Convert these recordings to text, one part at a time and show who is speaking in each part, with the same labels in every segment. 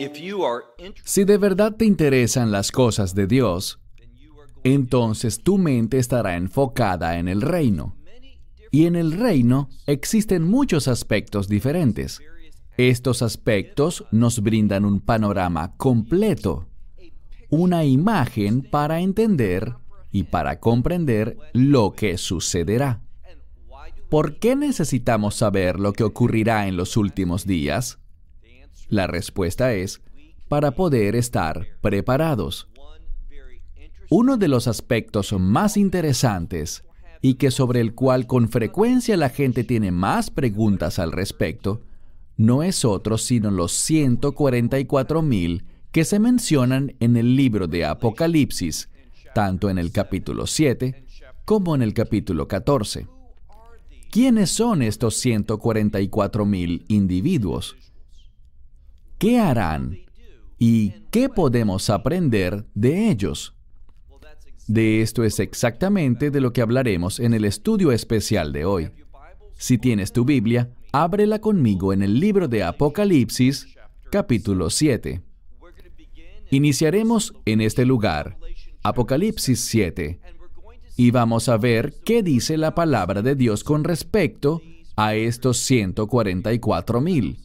Speaker 1: Si de verdad te interesan las cosas de Dios, entonces tu mente estará enfocada en el reino. Y en el reino existen muchos aspectos diferentes. Estos aspectos nos brindan un panorama completo, una imagen para entender y para comprender lo que sucederá. ¿Por qué necesitamos saber lo que ocurrirá en los últimos días? La respuesta es, para poder estar preparados. Uno de los aspectos más interesantes y que sobre el cual con frecuencia la gente tiene más preguntas al respecto, no es otro sino los 144,000 que se mencionan en el libro de Apocalipsis, tanto en el capítulo 7 como en el capítulo 14. ¿Quiénes son estos 144,000 individuos? ¿Qué harán? ¿Y qué podemos aprender de ellos? De esto es exactamente de lo que hablaremos en el estudio especial de hoy. Si tienes tu Biblia, ábrela conmigo en el libro de Apocalipsis, capítulo 7. Iniciaremos en este lugar, Apocalipsis 7, y vamos a ver qué dice la palabra de Dios con respecto a estos 144,000.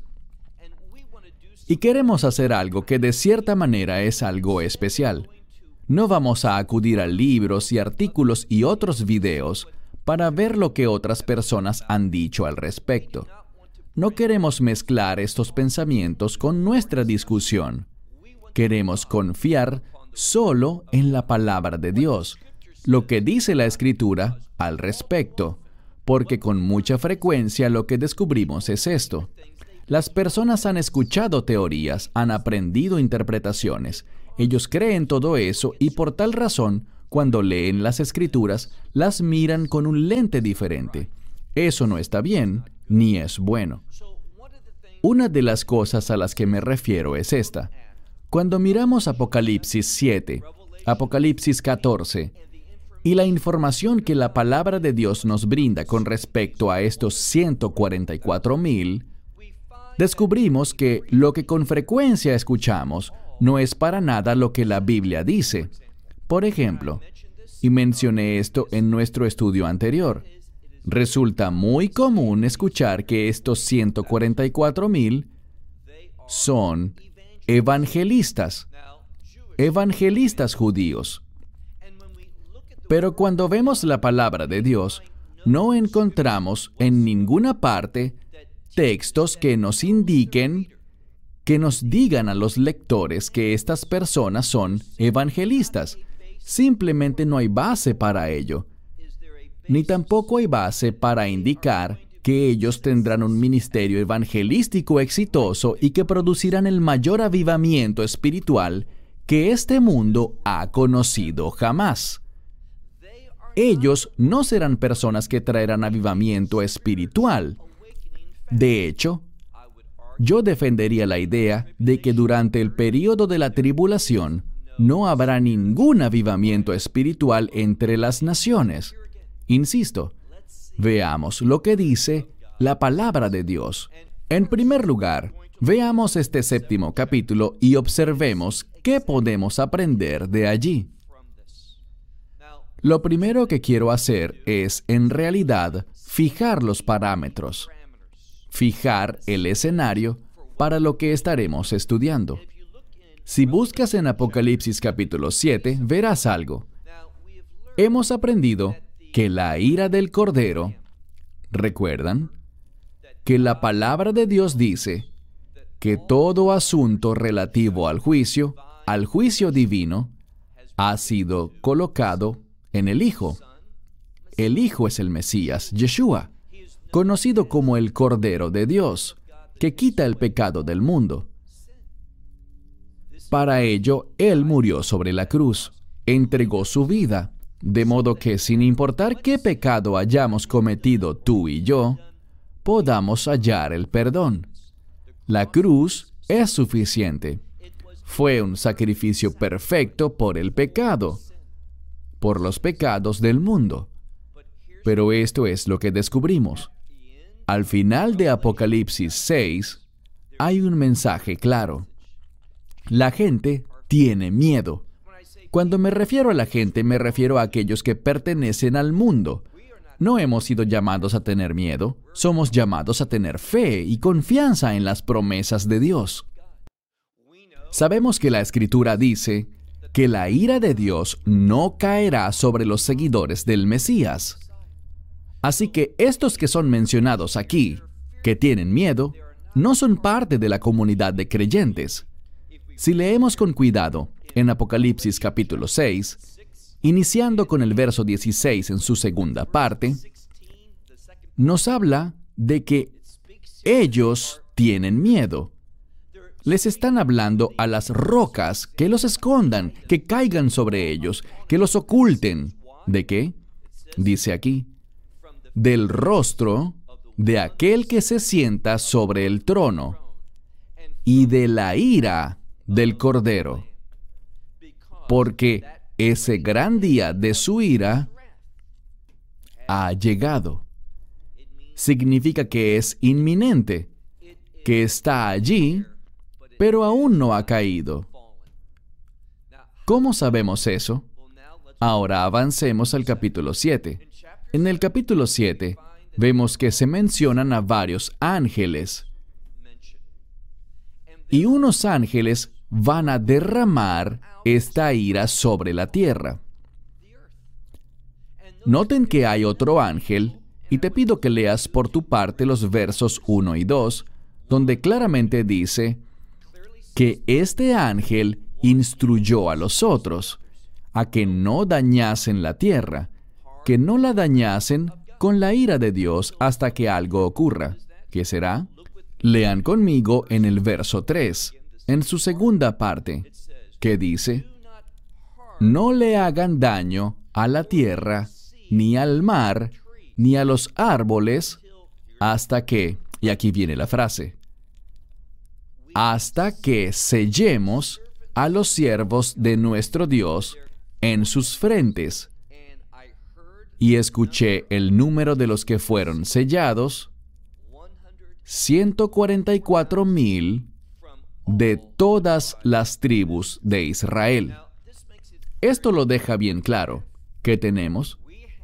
Speaker 1: Y queremos hacer algo que de cierta manera es algo especial. No vamos a acudir a libros y artículos y otros videos para ver lo que otras personas han dicho al respecto. No queremos mezclar estos pensamientos con nuestra discusión. Queremos confiar solo en la palabra de Dios, lo que dice la Escritura al respecto, porque con mucha frecuencia lo que descubrimos es esto. Las personas han escuchado teorías, han aprendido interpretaciones. Ellos creen todo eso y por tal razón, cuando leen las Escrituras, las miran con un lente diferente. Eso no está bien, ni es bueno. Una de las cosas a las que me refiero es esta. Cuando miramos Apocalipsis 7, Apocalipsis 14, y la información que la palabra de Dios nos brinda con respecto a estos 144,000, descubrimos que lo que con frecuencia escuchamos no es para nada lo que la Biblia dice. Por ejemplo, y mencioné esto en nuestro estudio anterior, resulta muy común escuchar que estos 144,000 son evangelistas judíos. Pero cuando vemos la palabra de Dios, no encontramos en ninguna parte textos que nos indiquen, que nos digan a los lectores que estas personas son evangelistas. Simplemente no hay base para ello. Ni tampoco hay base para indicar que ellos tendrán un ministerio evangelístico exitoso y que producirán el mayor avivamiento espiritual que este mundo ha conocido jamás. Ellos no serán personas que traerán avivamiento espiritual. De hecho, yo defendería la idea de que durante el período de la tribulación no habrá ningún avivamiento espiritual entre las naciones. Insisto, veamos lo que dice la palabra de Dios. En primer lugar, veamos este 7º capítulo y observemos qué podemos aprender de allí. Lo primero que quiero hacer es, en realidad, fijar los parámetros, fijar el escenario para lo que estaremos estudiando. Si buscas en Apocalipsis capítulo 7, verás algo. Hemos aprendido que la ira del Cordero, ¿recuerdan? Que la palabra de Dios dice que todo asunto relativo al juicio divino, ha sido colocado en el Hijo. El Hijo es el Mesías, Yeshua, conocido como el Cordero de Dios, que quita el pecado del mundo. Para ello, Él murió sobre la cruz, entregó su vida, de modo que sin importar qué pecado hayamos cometido tú y yo, podamos hallar el perdón. La cruz es suficiente. Fue un sacrificio perfecto por el pecado, por los pecados del mundo. Pero esto es lo que descubrimos. Al final de Apocalipsis 6, hay un mensaje claro. La gente tiene miedo. Cuando me refiero a la gente, me refiero a aquellos que pertenecen al mundo. No hemos sido llamados a tener miedo, somos llamados a tener fe y confianza en las promesas de Dios. Sabemos que la Escritura dice que la ira de Dios no caerá sobre los seguidores del Mesías. Así que estos que son mencionados aquí, que tienen miedo, no son parte de la comunidad de creyentes. Si leemos con cuidado en Apocalipsis capítulo 6, iniciando con el verso 16 en su segunda parte, nos habla de que ellos tienen miedo. Les están hablando a las rocas que los escondan, que caigan sobre ellos, que los oculten. ¿De qué? Dice aquí, del rostro de aquel que se sienta sobre el trono y de la ira del Cordero, porque ese gran día de su ira ha llegado. Significa que es inminente, que está allí, pero aún no ha caído. ¿Cómo sabemos eso? Ahora avancemos al capítulo 7. En el capítulo 7 vemos que se mencionan a varios ángeles. Y unos ángeles van a derramar esta ira sobre la tierra. Noten que hay otro ángel, y te pido que leas por tu parte los versos 1 y 2, donde claramente dice que este ángel instruyó a los otros a que no dañasen la tierra, que no la dañasen con la ira de Dios hasta que algo ocurra. ¿Qué será? Lean conmigo en el verso 3, en su segunda parte, que dice: no le hagan daño a la tierra, ni al mar, ni a los árboles, hasta que, y aquí viene la frase, hasta que sellemos a los siervos de nuestro Dios en sus frentes. Y escuché el número de los que fueron sellados, 144,000 de todas las tribus de Israel. Esto lo deja bien claro. ¿Qué tenemos?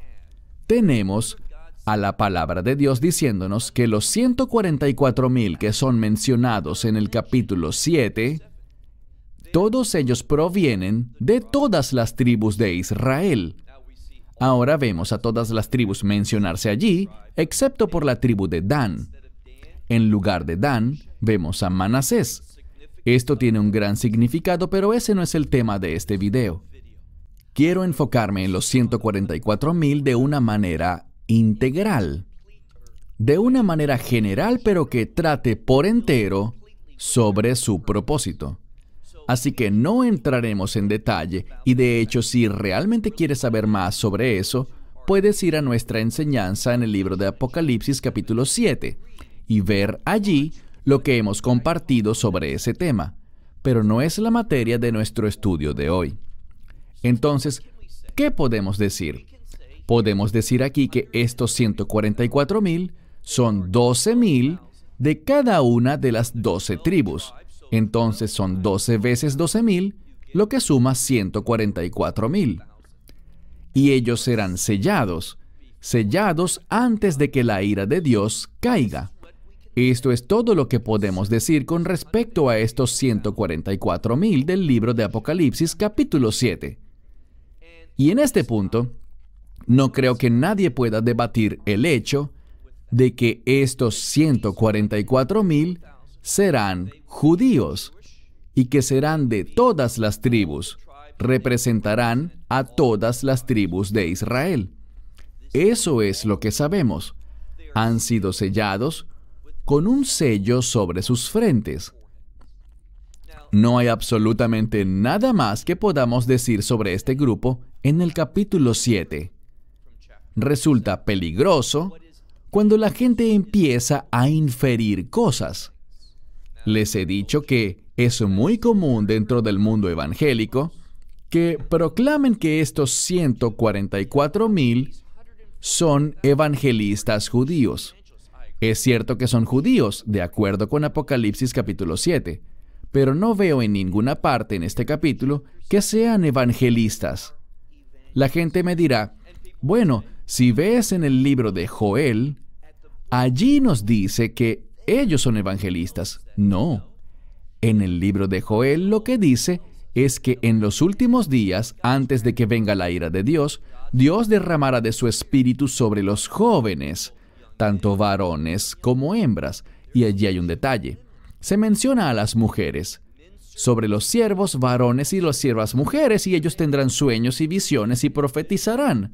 Speaker 1: Tenemos a la palabra de Dios diciéndonos que los 144,000 que son mencionados en el capítulo 7, todos ellos provienen de todas las tribus de Israel. Ahora vemos a todas las tribus mencionarse allí, excepto por la tribu de Dan. En lugar de Dan, vemos a Manasés. Esto tiene un gran significado, pero ese no es el tema de este video. Quiero enfocarme en los 144,000 de una manera integral, de una manera general, pero que trate por entero sobre su propósito. Así que no entraremos en detalle, y de hecho, si realmente quieres saber más sobre eso, puedes ir a nuestra enseñanza en el libro de Apocalipsis capítulo 7 y ver allí lo que hemos compartido sobre ese tema, pero no es la materia de nuestro estudio de hoy. Entonces, ¿qué podemos decir? Podemos decir aquí que estos 144,000 son 12,000 de cada una de las 12 tribus. Entonces son 12 veces 12,000, lo que suma 144,000. Y ellos serán sellados antes de que la ira de Dios caiga. Esto es todo lo que podemos decir con respecto a estos 144,000 del libro de Apocalipsis capítulo 7. Y en este punto, no creo que nadie pueda debatir el hecho de que estos 144,000 serán judíos y que serán de todas las tribus, representarán a todas las tribus de Israel. Eso es lo que sabemos. Han sido sellados con un sello sobre sus frentes. No hay absolutamente nada más que podamos decir sobre este grupo en el capítulo 7. Resulta peligroso cuando la gente empieza a inferir cosas. Les he dicho que es muy común dentro del mundo evangélico que proclamen que estos 144,000 son evangelistas judíos. Es cierto que son judíos, de acuerdo con Apocalipsis capítulo 7, pero no veo en ninguna parte en este capítulo que sean evangelistas. La gente me dirá, bueno, si ves en el libro de Joel, allí nos dice que ellos son evangelistas. No. En el libro de Joel lo que dice es que en los últimos días, antes de que venga la ira de Dios, Dios derramará de su espíritu sobre los jóvenes, tanto varones como hembras. Y allí hay un detalle. Se menciona a las mujeres. Sobre los siervos varones y las siervas mujeres, y ellos tendrán sueños y visiones y profetizarán.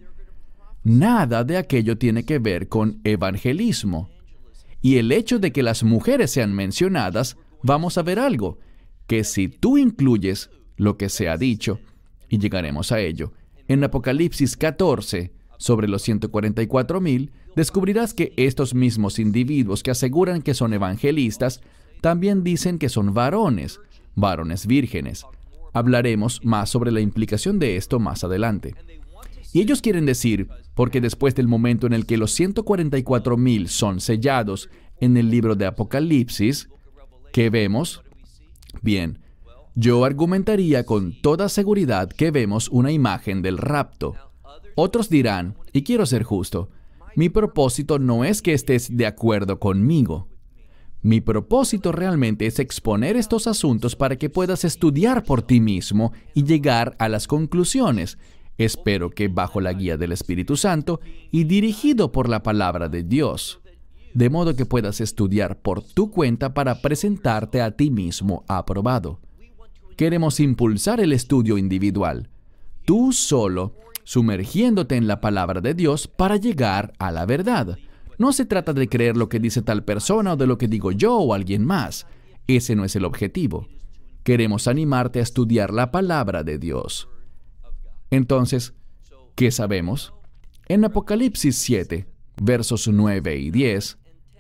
Speaker 1: Nada de aquello tiene que ver con evangelismo. Y el hecho de que las mujeres sean mencionadas, vamos a ver algo, que si tú incluyes lo que se ha dicho, y llegaremos a ello, en Apocalipsis 14, sobre los 144,000, descubrirás que estos mismos individuos que aseguran que son evangelistas, también dicen que son varones vírgenes. Hablaremos más sobre la implicación de esto más adelante. Y ellos quieren decir, porque después del momento en el que los 144,000 son sellados en el libro de Apocalipsis, ¿qué vemos? Bien, yo argumentaría con toda seguridad que vemos una imagen del rapto. Otros dirán, y quiero ser justo, mi propósito no es que estés de acuerdo conmigo. Mi propósito realmente es exponer estos asuntos para que puedas estudiar por ti mismo y llegar a las conclusiones. Espero que bajo la guía del Espíritu Santo y dirigido por la palabra de Dios, de modo que puedas estudiar por tu cuenta para presentarte a ti mismo aprobado. Queremos impulsar el estudio individual, tú solo, sumergiéndote en la palabra de Dios para llegar a la verdad. No se trata de creer lo que dice tal persona o de lo que digo yo o alguien más. Ese no es el objetivo. Queremos animarte a estudiar la palabra de Dios. Entonces, ¿qué sabemos? En Apocalipsis 7, versos 9 y 10,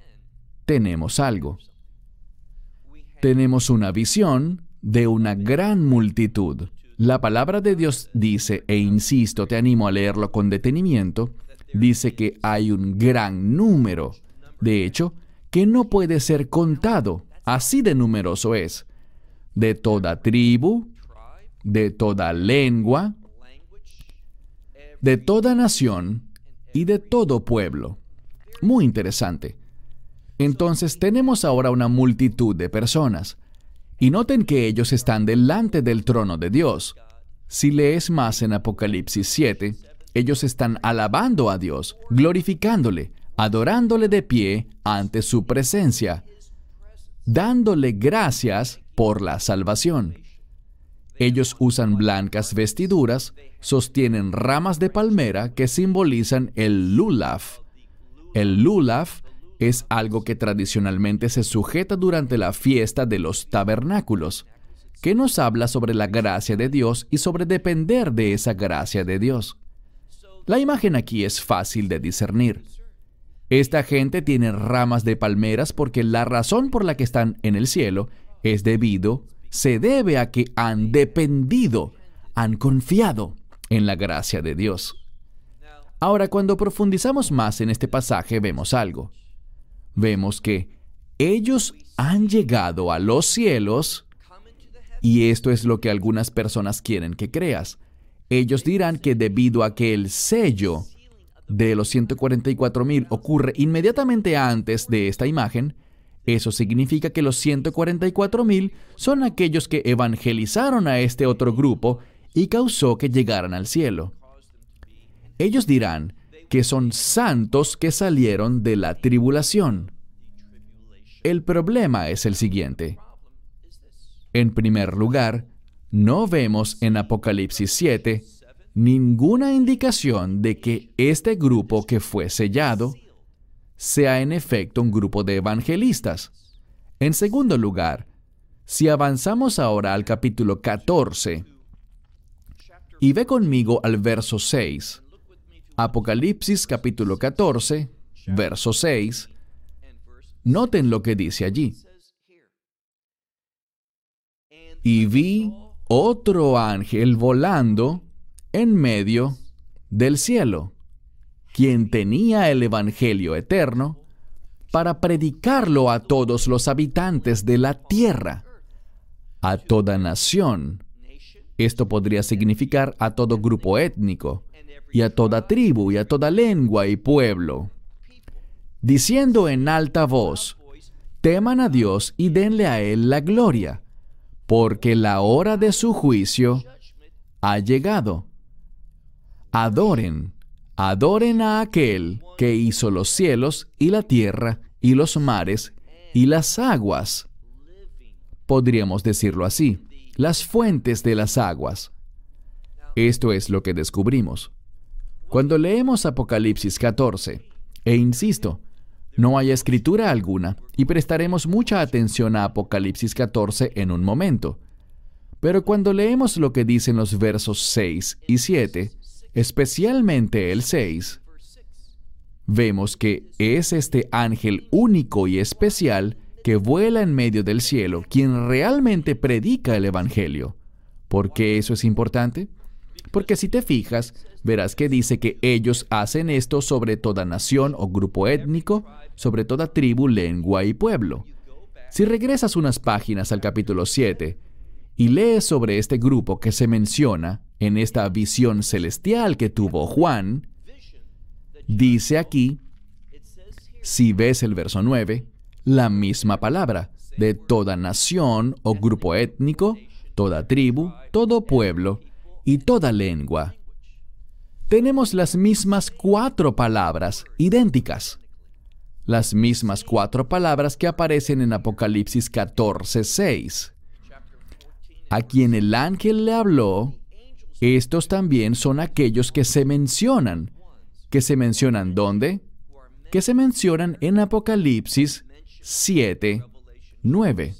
Speaker 1: tenemos algo. Tenemos una visión de una gran multitud. La palabra de Dios dice, e insisto, te animo a leerlo con detenimiento, dice que hay un gran número, de hecho, que no puede ser contado, así de numeroso es, de toda tribu, de toda lengua, de toda nación y de todo pueblo. Muy interesante. Entonces tenemos ahora una multitud de personas. Y noten que ellos están delante del trono de Dios. Si lees más en Apocalipsis 7, ellos están alabando a Dios, glorificándole, adorándole de pie ante su presencia, dándole gracias por la salvación. Ellos usan blancas vestiduras, sostienen ramas de palmera que simbolizan el lulaf. El lulaf es algo que tradicionalmente se sujeta durante la fiesta de los tabernáculos, que nos habla sobre la gracia de Dios y sobre depender de esa gracia de Dios. La imagen aquí es fácil de discernir. Esta gente tiene ramas de palmeras porque la razón por la que están en el cielo se debe a que han dependido, han confiado en la gracia de Dios. Ahora, cuando profundizamos más en este pasaje, vemos algo. Vemos que ellos han llegado a los cielos, y esto es lo que algunas personas quieren que creas. Ellos dirán que debido a que el sello de los 144,000 ocurre inmediatamente antes de esta imagen, eso significa que los 144,000 son aquellos que evangelizaron a este otro grupo y causó que llegaran al cielo. Ellos dirán que son santos que salieron de la tribulación. El problema es el siguiente. En primer lugar, no vemos en Apocalipsis 7 ninguna indicación de que este grupo que fue sellado sea en efecto un grupo de evangelistas. En segundo lugar, si avanzamos ahora al capítulo 14 y ve conmigo al verso 6, Apocalipsis capítulo 14, verso 6, noten lo que dice allí. Y vi otro ángel volando en medio del cielo, quien tenía el evangelio eterno para predicarlo a todos los habitantes de la tierra. a toda nación. Esto podría significar a todo grupo étnico, y a toda tribu, y a toda lengua y pueblo, diciendo en alta voz: teman a Dios y denle a Él la gloria, porque la hora de su juicio ha llegado. Adoren, adoren a aquel que hizo los cielos y la tierra y los mares y las aguas. Podríamos decirlo así, las fuentes de las aguas. Esto es lo que descubrimos cuando leemos Apocalipsis 14. E insisto, no hay escritura alguna, y prestaremos mucha atención a Apocalipsis 14 en un momento. Pero cuando leemos lo que dicen los versos 6 y 7, especialmente el 6, vemos que es este ángel único y especial que vuela en medio del cielo quien realmente predica el Evangelio. ¿Por qué eso es importante? Porque si te fijas, verás que dice que ellos hacen esto sobre toda nación o grupo étnico, sobre toda tribu, lengua y pueblo. Si regresas unas páginas al capítulo 7 y lees sobre este grupo que se menciona en esta visión celestial que tuvo Juan, dice aquí, si ves el verso 9, la misma palabra, de toda nación o grupo étnico, toda tribu, todo pueblo y toda lengua. Tenemos las mismas 4 palabras idénticas. Las mismas 4 palabras que aparecen en Apocalipsis 14:6. A quien el ángel le habló, estos también son aquellos que se mencionan. ¿Que se mencionan dónde? Que se mencionan en Apocalipsis 7:9.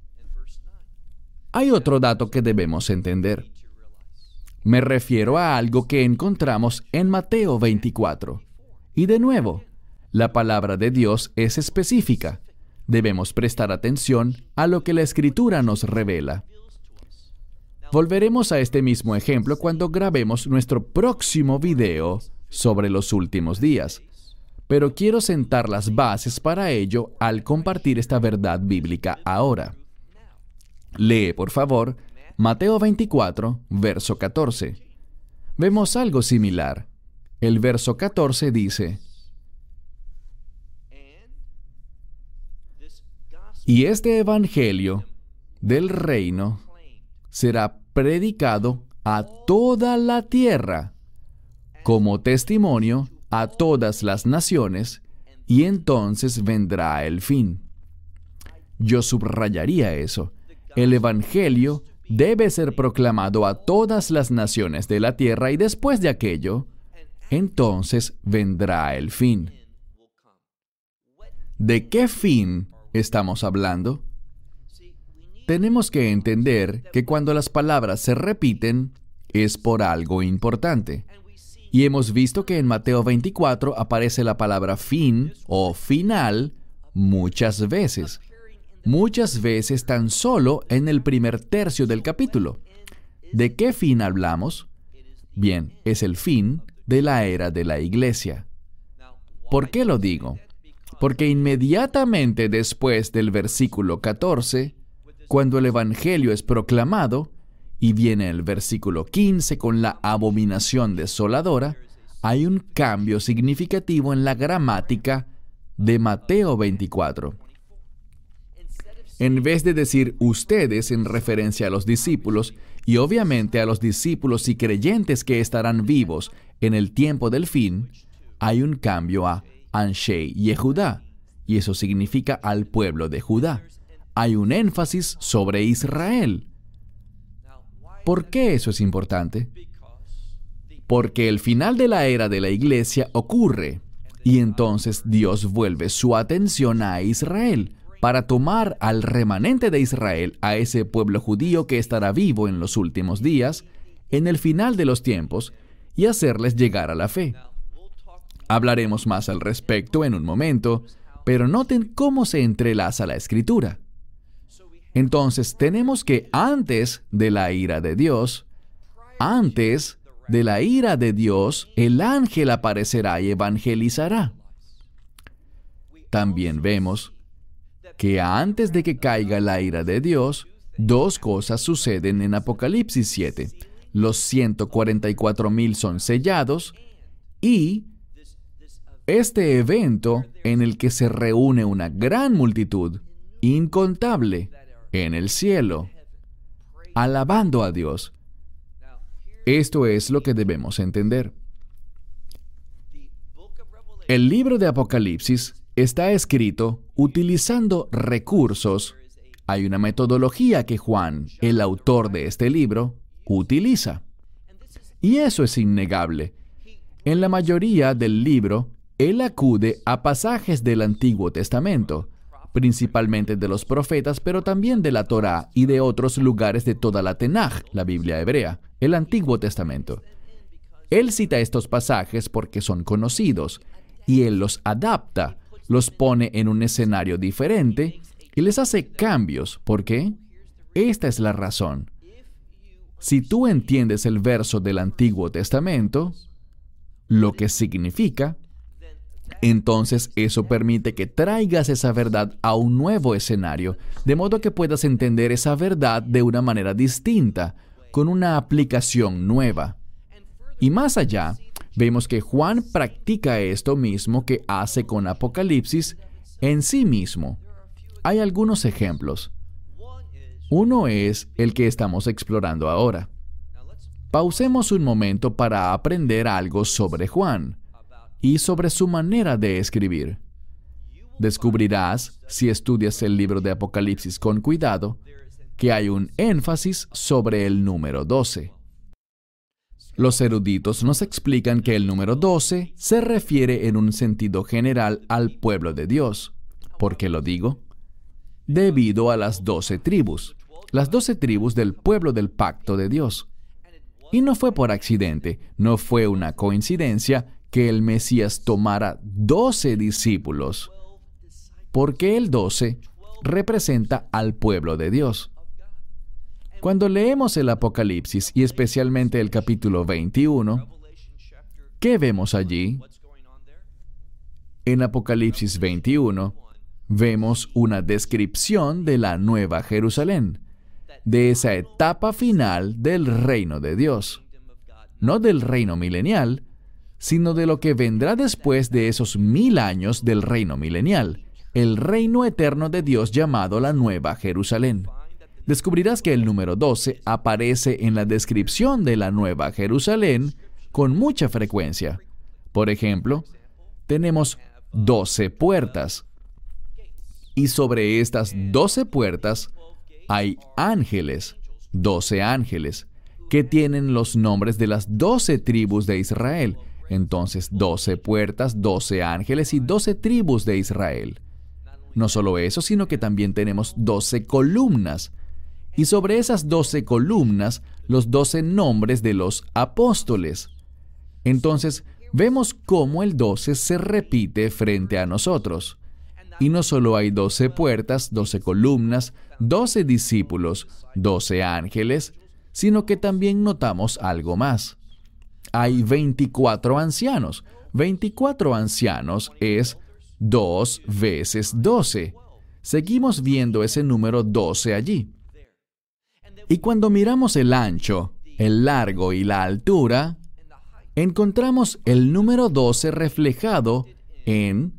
Speaker 1: Hay otro dato que debemos entender. Me refiero a algo que encontramos en Mateo 24. Y de nuevo, la palabra de Dios es específica. Debemos prestar atención a lo que la Escritura nos revela. Volveremos a este mismo ejemplo cuando grabemos nuestro próximo video sobre los últimos días. Pero quiero sentar las bases para ello al compartir esta verdad bíblica ahora. Lee, por favor, Mateo 24, verso 14. Vemos algo similar. El verso 14 dice: y este evangelio del reino será predicado a toda la tierra como testimonio a todas las naciones, y entonces vendrá el fin. Yo subrayaría eso. El evangelio debe ser proclamado a todas las naciones de la tierra, y después de aquello, entonces vendrá el fin. ¿De qué fin estamos hablando? Tenemos que entender que cuando las palabras se repiten, es por algo importante. Y hemos visto que en Mateo 24 aparece la palabra fin o final muchas veces. Muchas veces tan solo en el primer tercio del capítulo. ¿De qué fin hablamos? Bien, es el fin de la era de la iglesia. ¿Por qué lo digo? Porque inmediatamente después del versículo 14, cuando el Evangelio es proclamado, y viene el versículo 15 con la abominación desoladora, hay un cambio significativo en la gramática de Mateo 24. En vez de decir ustedes en referencia a los discípulos, y obviamente a los discípulos y creyentes que estarán vivos en el tiempo del fin, hay un cambio a Anshei Yehudá, y eso significa al pueblo de Judá. Hay un énfasis sobre Israel. ¿Por qué eso es importante? Porque el final de la era de la iglesia ocurre, y entonces Dios vuelve su atención a Israel para tomar al remanente de Israel, a ese pueblo judío que estará vivo en los últimos días, en el final de los tiempos, y hacerles llegar a la fe. Hablaremos más al respecto en un momento, pero noten cómo se entrelaza la Escritura. Entonces, tenemos que antes de la ira de Dios, el ángel aparecerá y evangelizará. También vemos que antes de que caiga la ira de Dios Dos cosas suceden en Apocalipsis 7. Los 144,000 son sellados y este evento en el que se reúne una gran multitud, incontable, en el cielo, alabando a Dios. Esto es lo que debemos entender. El libro de Apocalipsis está escrito utilizando recursos. Hay una metodología que Juan, el autor de este libro, utiliza. Y eso es innegable. En la mayoría del libro, él acude a pasajes del Antiguo Testamento, principalmente de los profetas, pero también de la Torá y de otros lugares de toda la Tenaj, la Biblia hebrea, el Antiguo Testamento. Él cita estos pasajes porque son conocidos, y él los adapta, los pone en un escenario diferente y les hace cambios. ¿Por qué? Esta es la razón. Si tú entiendes el verso del Antiguo Testamento, lo que significa, entonces eso permite que traigas esa verdad a un nuevo escenario, de modo que puedas entender esa verdad de una manera distinta, con una aplicación nueva. Y más allá, vemos que Juan practica esto mismo que hace con Apocalipsis en sí mismo. Hay algunos ejemplos. Uno es el que estamos explorando ahora. Pausemos un momento para aprender algo sobre Juan y sobre su manera de escribir. Descubrirás, si estudias el libro de Apocalipsis con cuidado, que hay un énfasis sobre el número 12. Los eruditos nos explican que el número 12 se refiere en un sentido general al pueblo de Dios. ¿Por qué lo digo? Debido a las 12 tribus, las 12 tribus del pueblo del pacto de Dios. Y no fue por accidente, no fue una coincidencia que el Mesías tomara 12 discípulos, porque el 12 representa al pueblo de Dios. Cuando leemos el Apocalipsis y especialmente el capítulo 21, ¿qué vemos allí? En Apocalipsis 21 vemos una descripción de la Nueva Jerusalén, de esa etapa final del reino de Dios. No del reino milenial, sino de lo que vendrá después de esos 1000 años del reino milenial, el reino eterno de Dios llamado la Nueva Jerusalén. Descubrirás que el número 12 aparece en la descripción de la Nueva Jerusalén con mucha frecuencia. Por ejemplo, tenemos 12 puertas. Y sobre estas 12 puertas hay ángeles, 12 ángeles, que tienen los nombres de las 12 tribus de Israel. Entonces, 12 puertas, 12 ángeles y 12 tribus de Israel. No solo eso, sino que también tenemos 12 columnas. Y sobre esas 12 columnas, los 12 nombres de los apóstoles. Entonces, vemos cómo el 12 se repite frente a nosotros. Y no solo hay 12 puertas, 12 columnas, 12 discípulos, 12 ángeles, sino que también notamos algo más. Hay 24 ancianos. 24 ancianos es 2 veces 12. Seguimos viendo ese número 12 allí. Y cuando miramos el ancho, el largo y la altura, encontramos el número 12 reflejado en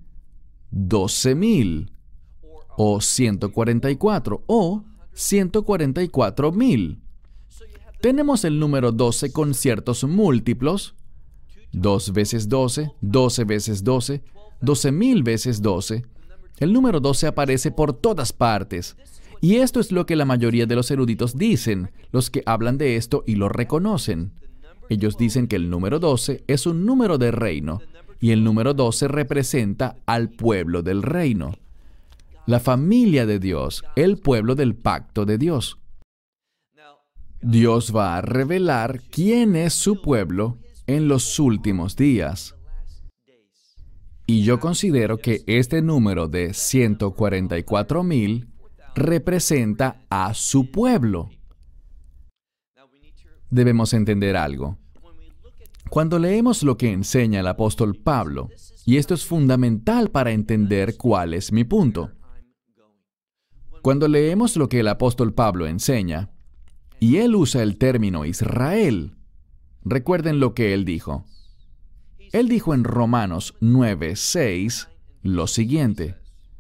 Speaker 1: 12,000, o 144, o 144,000. Tenemos el número 12 con ciertos múltiplos, 2 veces 12, 12 veces 12, 12,000 veces 12. El número 12 aparece por todas partes. Y esto es lo que la mayoría de los eruditos dicen, los que hablan de esto y lo reconocen. Ellos dicen que el número 12 es un número de reino, y el número 12 representa al pueblo del reino, la familia de Dios, el pueblo del pacto de Dios. Dios va a revelar quién es su pueblo en los últimos días. Y yo considero que este número de 144,000 representa a su pueblo. Debemos entender algo. Cuando leemos lo que enseña el apóstol Pablo, y esto es fundamental para entender cuál es mi punto. Cuando leemos lo que el apóstol Pablo enseña, y él usa el término Israel, recuerden lo que él dijo. Él dijo en Romanos 9:6 lo siguiente: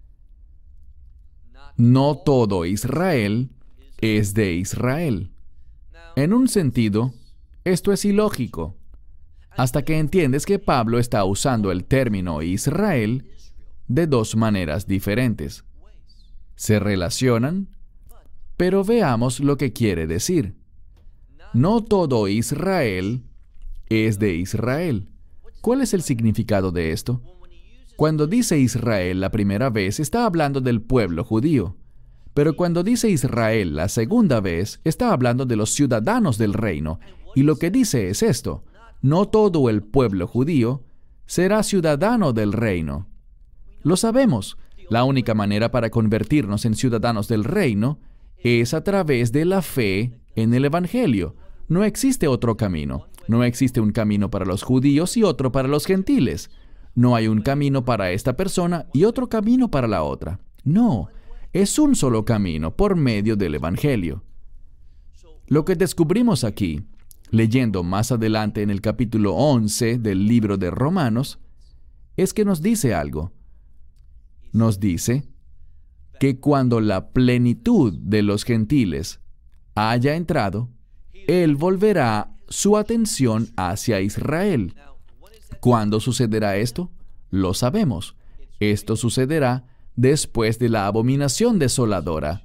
Speaker 1: no todo Israel es de Israel. En un sentido, esto es ilógico, hasta que entiendes que Pablo está usando el término Israel de dos maneras diferentes. Se relacionan, pero veamos lo que quiere decir. No todo Israel es de Israel. ¿Cuál es el significado de esto? Cuando dice Israel la primera vez, está hablando del pueblo judío. Pero cuando dice Israel la segunda vez, está hablando de los ciudadanos del reino. Y lo que dice es esto: no todo el pueblo judío será ciudadano del reino. Lo sabemos. La única manera para convertirnos en ciudadanos del reino es a través de la fe en el Evangelio. No existe otro camino. No existe un camino para los judíos y otro para los gentiles. No hay un camino para esta persona y otro camino para la otra. No, es un solo camino por medio del Evangelio. Lo que descubrimos aquí, leyendo más adelante en el capítulo 11 del libro de Romanos, es que nos dice algo. Nos dice que cuando la plenitud de los gentiles haya entrado, Él volverá su atención hacia Israel. ¿Cuándo sucederá esto? Lo sabemos. Esto sucederá después de la abominación desoladora.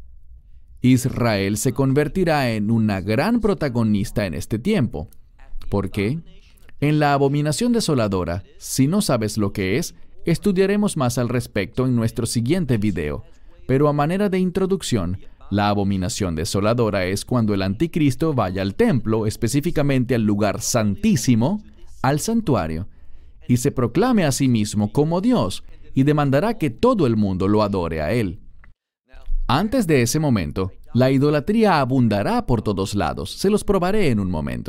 Speaker 1: Israel se convertirá en una gran protagonista en este tiempo. ¿Por qué? En la abominación desoladora, si no sabes lo que es, estudiaremos más al respecto en nuestro siguiente video. Pero a manera de introducción, la abominación desoladora es cuando el anticristo vaya al templo, específicamente al lugar santísimo, al santuario, y se proclame a sí mismo como Dios, y demandará que todo el mundo lo adore a Él. Antes de ese momento, la idolatría abundará por todos lados. Se los probaré en un momento.